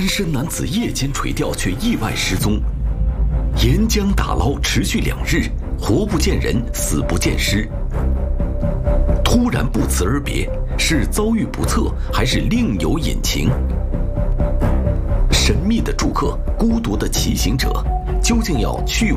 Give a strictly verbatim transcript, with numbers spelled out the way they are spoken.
单身男子夜间垂钓却意外失踪，沿江打捞持续两日，活不见人，死不见尸。突然不辞而别，是遭遇不测，还是另有隐情？神秘的住客，孤独的骑行者，究竟要去